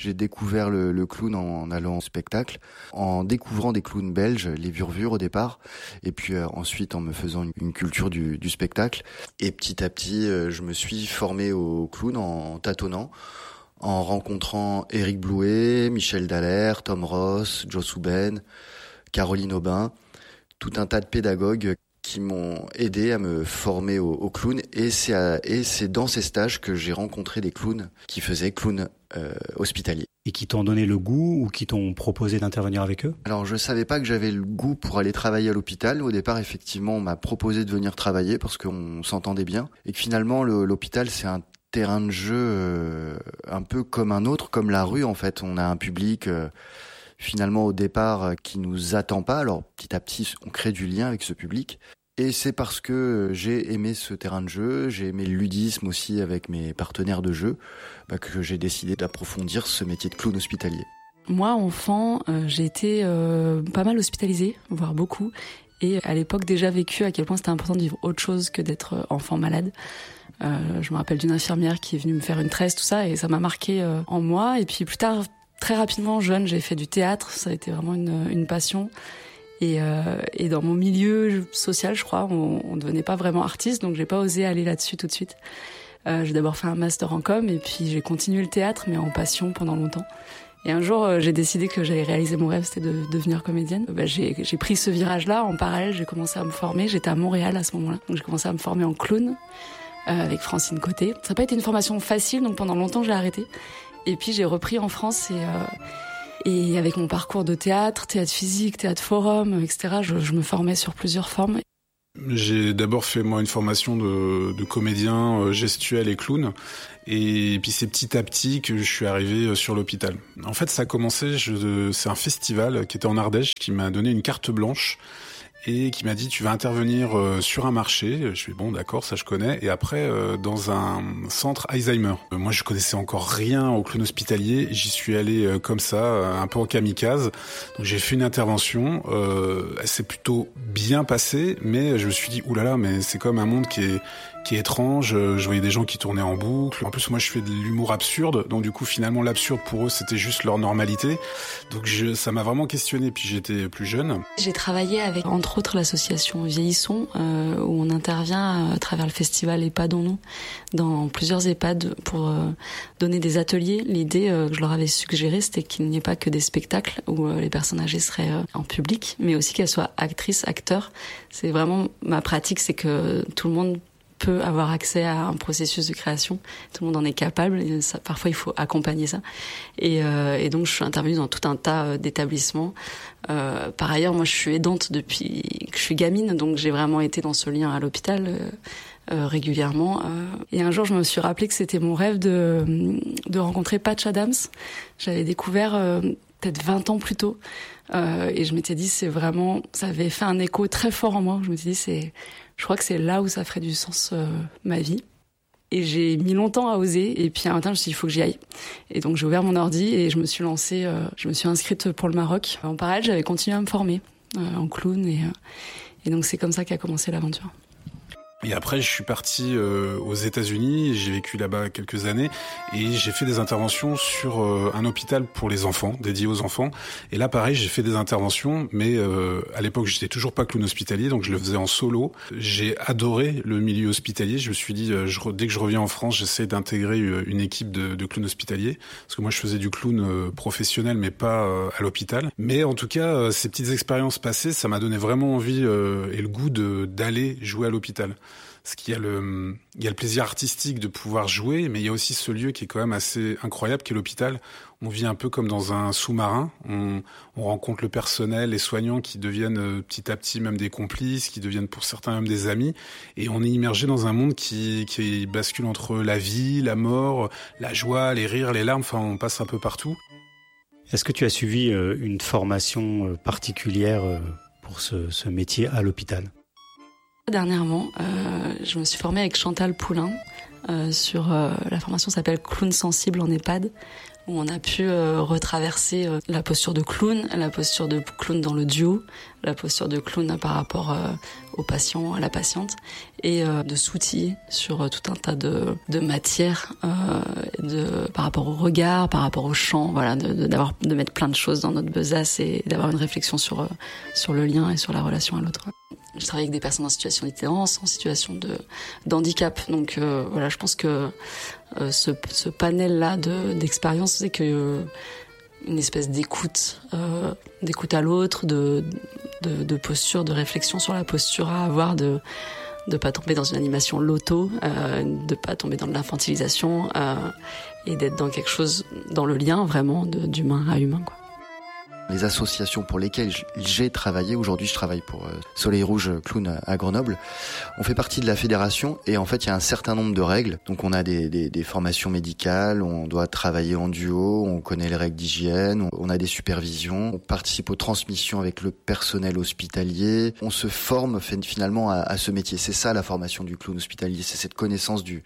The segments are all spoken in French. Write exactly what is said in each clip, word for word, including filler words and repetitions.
J'ai découvert le, le clown en, en allant au spectacle, en découvrant des clowns belges, les Vurvures au départ, et puis euh, ensuite en me faisant une, une culture du, du spectacle. Et petit à petit, euh, je me suis formé au clown en tâtonnant, en rencontrant Éric Blouet, Michel Dallaire, Tom Ross, Joe Souben, Caroline Aubin, tout un tas de pédagogues qui m'ont aidé à me former au, au clown. Et c'est, à, et c'est dans ces stages que j'ai rencontré des clowns qui faisaient clown euh, hospitalier. Et qui t'ont donné le goût ou qui t'ont proposé d'intervenir avec eux ? Alors je savais pas que j'avais le goût pour aller travailler à l'hôpital. Au départ, effectivement, on m'a proposé de venir travailler parce qu'on s'entendait bien. Et que finalement, le, l'hôpital, c'est un terrain de jeu euh, un peu comme un autre, comme la rue en fait. On a un public... Euh, finalement au départ qui nous attend pas. Alors petit à petit, on crée du lien avec ce public. Et c'est parce que j'ai aimé ce terrain de jeu, j'ai aimé le ludisme aussi avec mes partenaires de jeu, bah, que j'ai décidé d'approfondir ce métier de clown hospitalier. Moi, enfant, euh, j'ai été euh, pas mal hospitalisée, voire beaucoup. Et à l'époque, déjà vécu à quel point c'était important de vivre autre chose que d'être enfant malade. Euh, je me rappelle d'une infirmière qui est venue me faire une tresse, tout ça, et ça m'a marqué euh, en moi. Et puis plus tard, très rapidement, jeune, j'ai fait du théâtre. Ça a été vraiment une, une passion. Et, euh, et dans mon milieu social, je crois, on, on devenait pas vraiment artiste, donc j'ai pas osé aller là-dessus tout de suite. Euh, j'ai d'abord fait un master en com, et puis j'ai continué le théâtre, mais en passion pendant longtemps. Et un jour, euh, j'ai décidé que j'allais réaliser mon rêve, c'était de, de devenir comédienne. Bah, j'ai, j'ai pris ce virage-là. En parallèle, j'ai commencé à me former. J'étais à Montréal à ce moment-là, donc j'ai commencé à me former en clown euh, avec Francine Côté. Ça n'a pas été une formation facile, donc pendant longtemps, j'ai arrêté. Et puis j'ai repris en France et, euh, et avec mon parcours de théâtre, théâtre physique, théâtre forum, et cetera, je, je me formais sur plusieurs formes. J'ai d'abord fait moi une formation de, de comédien euh, gestuel et clown. Et puis c'est petit à petit que je suis arrivé sur l'hôpital. En fait, ça a commencé, je, c'est un festival qui était en Ardèche qui m'a donné une carte blanche et qui m'a dit tu vas intervenir euh, sur un marché. Je suis bon d'accord, ça je connais. Et après euh, dans un centre Alzheimer. Euh, moi je connaissais encore rien au clown hospitalier. J'y suis allé euh, comme ça, euh, un peu en kamikaze. Donc j'ai fait une intervention. Euh, elle s'est plutôt bien passée, mais je me suis dit oulala, mais c'est comme un monde qui est qui est étrange. Je voyais des gens qui tournaient en boucle. En plus, moi, je fais de l'humour absurde. Donc, du coup, finalement, l'absurde, pour eux, c'était juste leur normalité. Donc, je, ça m'a vraiment questionné. Puis, j'étais plus jeune. J'ai travaillé avec, entre autres, l'association Vieillissons, euh, où on intervient à travers le festival EHPADons-nous dans plusieurs EHPAD pour euh, donner des ateliers. L'idée euh, que je leur avais suggérée, c'était qu'il n'y ait pas que des spectacles où euh, les personnes âgées seraient euh, en public, mais aussi qu'elles soient actrices, acteurs. C'est vraiment ma pratique, c'est que tout le monde peut avoir accès à un processus de création. Tout le monde en est capable. Et ça, parfois, il faut accompagner ça. Et, euh, et donc, je suis intervenue dans tout un tas d'établissements. Euh, par ailleurs, moi, je suis aidante depuis que je suis gamine, donc j'ai vraiment été dans ce lien à l'hôpital euh, euh, régulièrement. Euh. Et un jour, je me suis rappelé que c'était mon rêve de, de rencontrer Patch Adams. J'avais découvert euh, peut-être vingt ans plus tôt. Euh, et je m'étais dit, c'est vraiment... Ça avait fait un écho très fort en moi. Je me suis dit, c'est... Je crois que c'est là où ça ferait du sens, euh, ma vie. Et j'ai mis longtemps à oser. Et puis un matin, je me suis dit, il faut que j'y aille. Et donc, j'ai ouvert mon ordi et je me suis lancée, euh, je me suis inscrite pour le Maroc. En parallèle, j'avais continué à me former euh, en clown. Et, euh, et donc, c'est comme ça qu'a commencé l'aventure. Et après, je suis parti euh, aux États-Unis, j'ai vécu là-bas quelques années et j'ai fait des interventions sur euh, un hôpital pour les enfants, dédié aux enfants. Et là, pareil, j'ai fait des interventions, mais euh, à l'époque, j'étais toujours pas clown hospitalier, donc je le faisais en solo. J'ai adoré le milieu hospitalier. Je me suis dit, euh, je, dès que je reviens en France, j'essaie d'intégrer une équipe de, de clown hospitalier, parce que moi, je faisais du clown euh, professionnel, mais pas euh, à l'hôpital. Mais en tout cas, euh, ces petites expériences passées, ça m'a donné vraiment envie euh, et le goût de, d'aller jouer à l'hôpital. Parce qu'il y a le, il y a le plaisir artistique de pouvoir jouer, mais il y a aussi ce lieu qui est quand même assez incroyable, qui est l'hôpital. On vit un peu comme dans un sous-marin. On, on rencontre le personnel, les soignants qui deviennent petit à petit même des complices, qui deviennent pour certains même des amis. Et on est immergé dans un monde qui, qui bascule entre la vie, la mort, la joie, les rires, les larmes. Enfin, on passe un peu partout. Est-ce que tu as suivi une formation particulière pour ce, ce métier à l'hôpital ? Dernièrement, euh, je me suis formée avec Chantal Poulain euh, sur euh, la formation s'appelle Clown sensible en EHPAD, où on a pu euh, retraverser euh, la posture de clown, la posture de clown dans le duo, la posture de clown par rapport euh, au patient, à la patiente, et euh, de s'outiller sur euh, tout un tas de, de matières, euh, de, par rapport au regard, par rapport au chant, voilà, de, de, d'avoir, de mettre plein de choses dans notre besace et d'avoir une réflexion sur, euh, sur le lien et sur la relation à l'autre. Je travaille avec des personnes en situation d'itinérance, en situation de, d'handicap. Donc euh, voilà, je pense que euh, ce, ce panel-là de, d'expérience, c'est que euh, une espèce d'écoute, euh, d'écoute à l'autre, de, de, de posture, de réflexion sur la posture à avoir, de de pas tomber dans une animation loto, euh, de pas tomber dans de l'infantilisation euh, et d'être dans quelque chose, dans le lien vraiment de, d'humain à humain, quoi. Les associations pour lesquelles j'ai travaillé, aujourd'hui je travaille pour Soleil Rouge Clown à Grenoble, on fait partie de la fédération et en fait il y a un certain nombre de règles. Donc on a des, des, des formations médicales, on doit travailler en duo, on connaît les règles d'hygiène, on a des supervisions, on participe aux transmissions avec le personnel hospitalier, on se forme finalement à, à ce métier. C'est ça la formation du clown hospitalier, c'est cette connaissance du,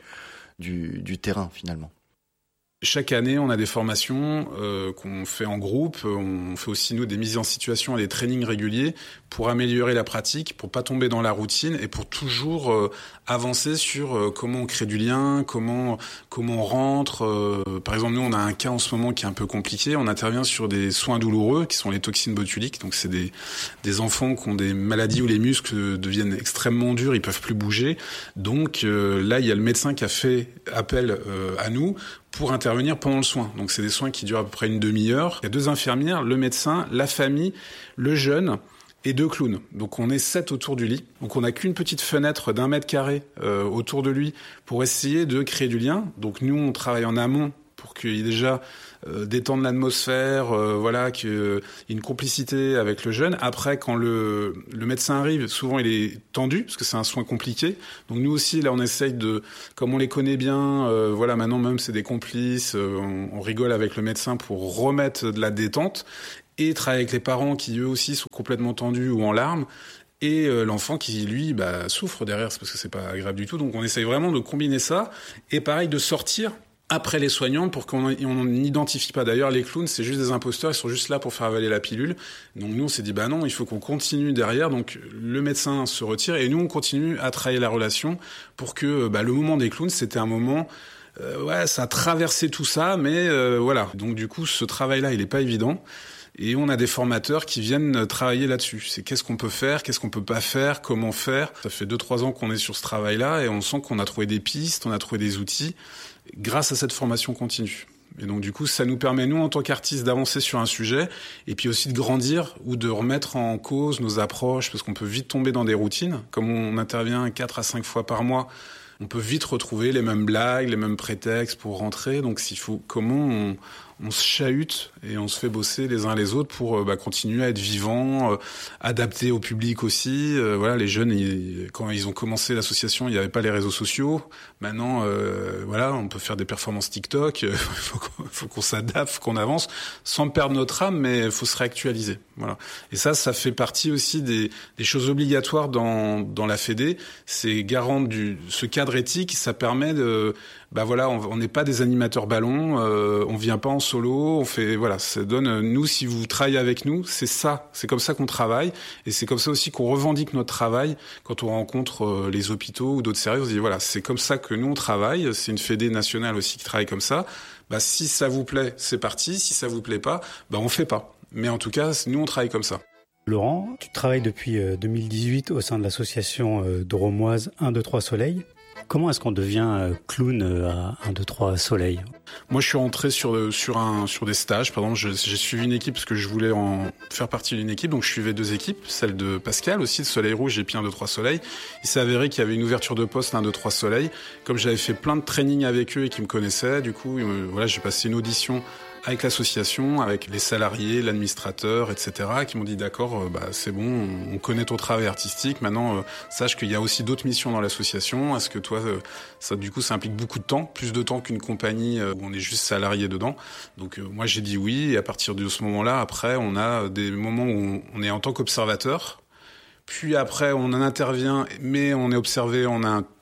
du, du terrain finalement. Chaque année, on a des formations euh, qu'on fait en groupe. On fait aussi, nous, des mises en situation et des trainings réguliers pour améliorer la pratique, pour pas tomber dans la routine et pour toujours euh, avancer sur euh, comment on crée du lien, comment comment on rentre. Euh, par exemple, nous, on a un cas en ce moment qui est un peu compliqué. On intervient sur des soins douloureux qui sont les toxines botuliques. Donc, c'est des des enfants qui ont des maladies où les muscles deviennent extrêmement durs, ils peuvent plus bouger. Donc, euh, là, il y a le médecin qui a fait appel euh, à nous pour intervenir pendant le soin. Donc c'est des soins qui durent à peu près une demi-heure. Il y a deux infirmières, le médecin, la famille, le jeune et deux clowns. Donc on est sept autour du lit. Donc on n'a qu'une petite fenêtre d'un mètre carré euh, autour de lui pour essayer de créer du lien. Donc nous, on travaille en amont pour qu'il y ait déjà euh, détendre l'atmosphère, euh, voilà, qu'il y ait une complicité avec le jeune. Après, quand le, le médecin arrive, souvent il est tendu, parce que c'est un soin compliqué. Donc nous aussi, là, on essaye de, comme on les connaît bien, euh, voilà, maintenant même c'est des complices, euh, on, on rigole avec le médecin pour remettre de la détente, et travailler avec les parents qui, eux aussi, sont complètement tendus ou en larmes, et euh, l'enfant qui, lui, bah, souffre derrière, c'est parce que c'est pas agréable du tout. Donc on essaye vraiment de combiner ça, et pareil, de sortir après les soignants pour qu'on n'identifie pas. D'ailleurs, les clowns, c'est juste des imposteurs, ils sont juste là pour faire avaler la pilule. Donc nous, on s'est dit, bah non, il faut qu'on continue derrière. Donc le médecin se retire et nous, on continue à travailler la relation pour que bah, le moment des clowns, c'était un moment... Euh, ouais, ça a traversé tout ça, mais euh, voilà. Donc du coup, ce travail-là, il est pas évident. Et on a des formateurs qui viennent travailler là-dessus. C'est qu'est-ce qu'on peut faire, qu'est-ce qu'on peut pas faire, comment faire. Ça fait deux, trois ans qu'on est sur ce travail-là et on sent qu'on a trouvé des pistes, on a trouvé des outils grâce à cette formation continue. Et donc du coup, ça nous permet, nous, en tant qu'artistes, d'avancer sur un sujet et puis aussi de grandir ou de remettre en cause nos approches parce qu'on peut vite tomber dans des routines. Comme on intervient quatre à cinq fois par mois, on peut vite retrouver les mêmes blagues, les mêmes prétextes pour rentrer. Donc s'il faut, comment on... on se chahute et on se fait bosser les uns les autres pour bah, continuer à être vivant, euh, adapté au public aussi. Euh, voilà, les jeunes, ils, quand ils ont commencé l'association, il n'y avait pas les réseaux sociaux. Maintenant, euh, voilà, on peut faire des performances TikTok. Il faut, qu'on, faut qu'on s'adapte, qu'on avance, sans perdre notre âme, mais il faut se réactualiser. Voilà. Et ça, ça fait partie aussi des, des choses obligatoires dans, dans la Fédé. C'est garant du ce cadre éthique. Ça permet de, bah voilà, on n'est pas des animateurs ballons. Euh, on vient pas en solo. On fait, voilà, ça donne. Nous, si vous travaillez avec nous, c'est ça. C'est comme ça qu'on travaille, et c'est comme ça aussi qu'on revendique notre travail quand on rencontre euh, les hôpitaux ou d'autres services. On se dit voilà, c'est comme ça que nous on travaille. C'est une fédé nationale aussi qui travaille comme ça. Bah si ça vous plaît, c'est parti. Si ça vous plaît pas, bah on fait pas. Mais en tout cas, nous on travaille comme ça. Laurent, tu travailles depuis deux mille dix-huit au sein de l'association drômoise un, deux, trois Soleil. Comment est-ce qu'on devient clown à un, deux, trois Soleil ? Moi, je suis rentré sur sur un sur des stages. Par exemple, je, j'ai suivi une équipe parce que je voulais en faire partie d'une équipe. Donc, je suivais deux équipes, celle de Pascal aussi de Soleil Rouge et puis un, deux, trois Soleil. Il s'est avéré qu'il y avait une ouverture de poste un, deux, trois Soleil. Comme j'avais fait plein de trainings avec eux et qu'ils me connaissaient, du coup, me, voilà, j'ai passé une audition avec l'association, avec les salariés, l'administrateur, et cetera, qui m'ont dit d'accord, euh, bah c'est bon, on connaît ton travail artistique. Maintenant, euh, sache qu'il y a aussi d'autres missions dans l'association. Est-ce que toi, euh, ça du coup, ça implique beaucoup de temps, plus de temps qu'une compagnie euh, où on est juste salarié dedans. Donc euh, moi, j'ai dit oui. Et à partir de ce moment-là, après, on a des moments où on est en tant qu'observateur. Puis après, on en intervient, mais on est observé, on a un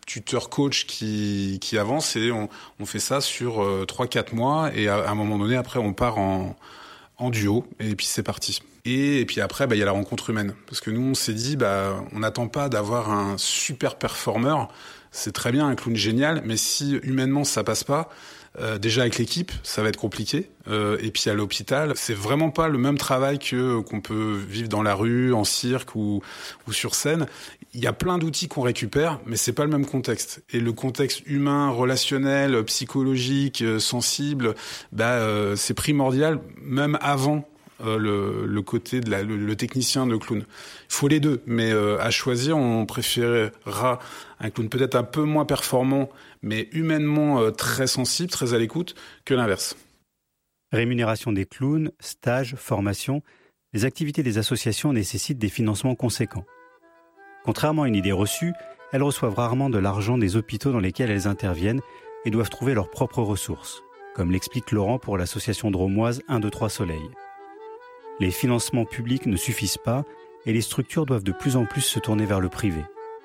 tuteur coach qui qui avance et on, on fait ça sur euh, trois quatre mois et à, à un moment donné après on part en en duo et puis c'est parti. Et, et puis après bah il y a la rencontre humaine parce que nous on s'est dit bah on n'attend pas d'avoir un super performeur, c'est très bien un clown génial, mais si humainement ça passe pas, Euh, déjà avec l'équipe, ça va être compliqué. Euh, et puis à l'hôpital, c'est vraiment pas le même travail que qu'on peut vivre dans la rue, en cirque ou, ou sur scène. Il y a plein d'outils qu'on récupère, mais c'est pas le même contexte. Et le contexte humain, relationnel, psychologique, euh, sensible, bah euh, c'est primordial, même avant Euh, le, le côté de la, le, le technicien de clown. Il faut les deux, mais euh, à choisir, on préférera un clown peut-être un peu moins performant, mais humainement euh, très sensible, très à l'écoute, que l'inverse. Rémunération des clowns, stages, formation, les activités des associations nécessitent des financements conséquents. Contrairement à une idée reçue, elles reçoivent rarement de l'argent des hôpitaux dans lesquels elles interviennent et doivent trouver leurs propres ressources, comme l'explique Laurent pour l'association drômoise un deux trois Soleil. Les financements publics ne suffisent pas et les structures doivent de plus en plus se tourner vers le privé.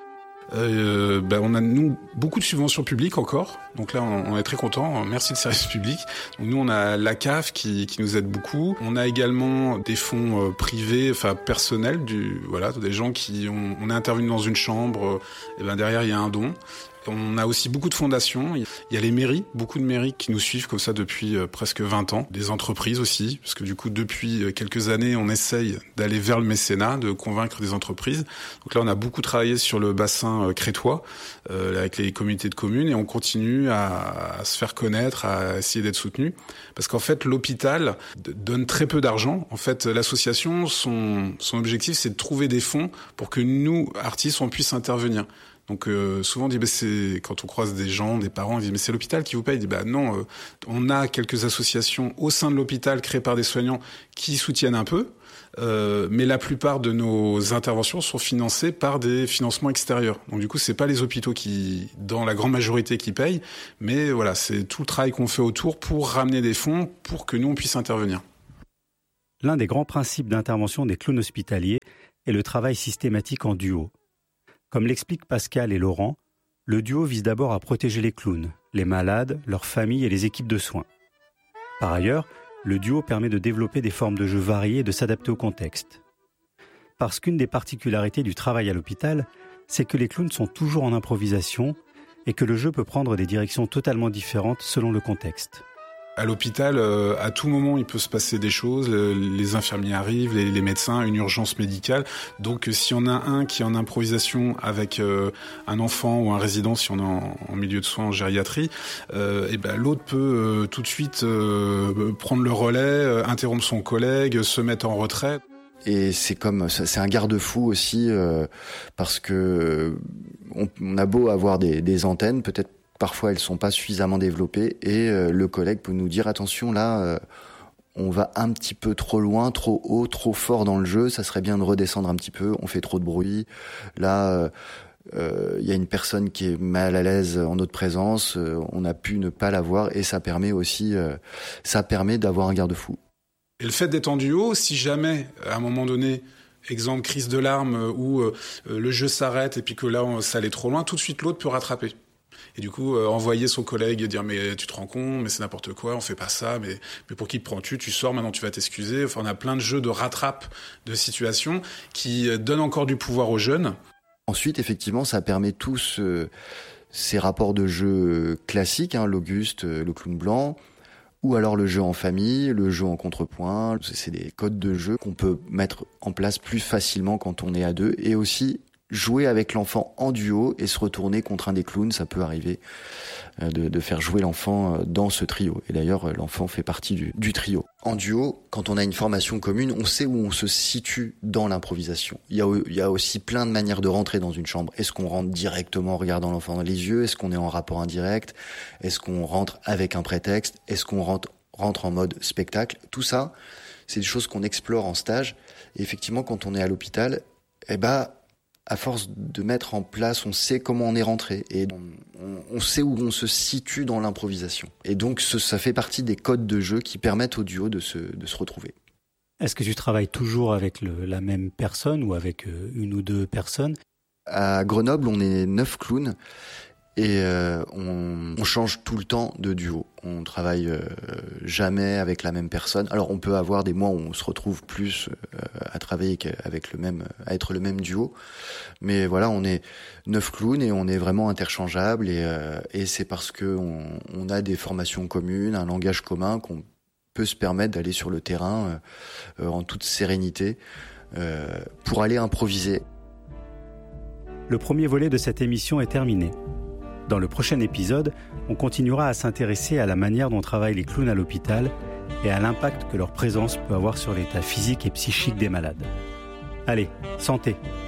Euh, ben on a nous beaucoup de subventions publiques encore, donc là on, on est très content. Merci le service public. Donc nous on a l'A C A F qui, qui nous aide beaucoup. On a également des fonds euh, privés, enfin personnels, du voilà, des gens qui ont, on est intervenu dans une chambre, euh, et ben derrière il y a un don. On a aussi beaucoup de fondations. Il y a les mairies, beaucoup de mairies qui nous suivent comme ça depuis euh, presque vingt ans. Des entreprises aussi, parce que du coup, depuis quelques années, on essaye d'aller vers le mécénat, de convaincre des entreprises. Donc là, on a beaucoup travaillé sur le bassin euh, crétois, euh, avec les communautés de communes, et on continue à, à se faire connaître, à essayer d'être soutenu. Parce qu'en fait, l'hôpital donne très peu d'argent. En fait, l'association, son, son objectif, c'est de trouver des fonds pour que nous, artistes, on puisse intervenir. Donc euh, souvent on dit bah, c'est quand on croise des gens, des parents, ils disent mais c'est l'hôpital qui vous paye. Ils disent bah non, euh, on a quelques associations au sein de l'hôpital créées par des soignants qui soutiennent un peu, euh, mais la plupart de nos interventions sont financées par des financements extérieurs. Donc du coup c'est pas les hôpitaux qui, dans la grande majorité, qui payent, mais voilà c'est tout le travail qu'on fait autour pour ramener des fonds pour que nous on puisse intervenir. L'un des grands principes d'intervention des clowns hospitaliers est le travail systématique en duo. Comme l'expliquent Pascal et Laurent, le duo vise d'abord à protéger les clowns, les malades, leurs familles et les équipes de soins. Par ailleurs, le duo permet de développer des formes de jeux variées et de s'adapter au contexte. Parce qu'une des particularités du travail à l'hôpital, c'est que les clowns sont toujours en improvisation et que le jeu peut prendre des directions totalement différentes selon le contexte. À l'hôpital, euh, à tout moment, il peut se passer des choses. Euh, les infirmiers arrivent, les, les médecins, une urgence médicale. Donc, euh, si on a un qui est en improvisation avec euh, un enfant ou un résident, si on est en, en milieu de soins en gériatrie, euh, et ben l'autre peut euh, tout de suite euh, prendre le relais, euh, interrompre son collègue, se mettre en retrait. Et c'est comme c'est un garde-fou aussi euh, parce que on, on a beau avoir des, des antennes, peut-être parfois elles sont pas suffisamment développées et euh, le collègue peut nous dire attention là euh, on va un petit peu trop loin, trop haut, trop fort dans le jeu, ça serait bien de redescendre un petit peu, on fait trop de bruit. Là il euh, y a une personne qui est mal à l'aise en notre présence, euh, on a pu ne pas la voir et ça permet aussi euh, ça permet d'avoir un garde-fou. Et le fait d'être en duo, si jamais à un moment donné, exemple crise de larmes où euh, le jeu s'arrête et puis que là on, ça allait trop loin, tout de suite l'autre peut rattraper. Et du coup, euh, envoyer son collègue et dire mais tu te rends compte, mais c'est n'importe quoi, on fait pas ça, mais, mais pour qui te prends-tu ? Tu sors, maintenant tu vas t'excuser. Enfin, on a plein de jeux de rattrape de situations qui euh, donnent encore du pouvoir aux jeunes. Ensuite, effectivement, ça permet tous euh, ces rapports de jeu classiques, hein, l'Auguste, euh, le clown blanc, ou alors le jeu en famille, le jeu en contrepoint. C'est des codes de jeu qu'on peut mettre en place plus facilement quand on est à deux, et aussi jouer avec l'enfant en duo et se retourner contre un des clowns, ça peut arriver de, de faire jouer l'enfant dans ce trio. Et d'ailleurs, l'enfant fait partie du, du trio. En duo, quand on a une formation commune, on sait où on se situe dans l'improvisation. Il y a, il y a aussi plein de manières de rentrer dans une chambre. Est-ce qu'on rentre directement en regardant l'enfant dans les yeux ? Est-ce qu'on est en rapport indirect ? Est-ce qu'on rentre avec un prétexte ? Est-ce qu'on rentre, rentre en mode spectacle ? Tout ça, c'est des choses qu'on explore en stage. Et effectivement, quand on est à l'hôpital, eh ben, à force de mettre en place, on sait comment on est rentré et on, on sait où on se situe dans l'improvisation. Et donc, ce, ça fait partie des codes de jeu qui permettent au duo de se, de se retrouver. Est-ce que tu travailles toujours avec le, la même personne ou avec une ou deux personnes ? À Grenoble, on est neuf clowns Et euh, on, on change tout le temps de duo. On travaille euh, jamais avec la même personne. Alors on peut avoir des mois où on se retrouve plus euh, à travailler avec le même, à être le même duo. Mais voilà, on est neuf clowns et on est vraiment interchangeables. Et, euh, et c'est parce que on, on a des formations communes, un langage commun, qu'on peut se permettre d'aller sur le terrain euh, en toute sérénité euh, pour aller improviser. Le premier volet de cette émission est terminé. Dans le prochain épisode, on continuera à s'intéresser à la manière dont travaillent les clowns à l'hôpital et à l'impact que leur présence peut avoir sur l'état physique et psychique des malades. Allez, santé!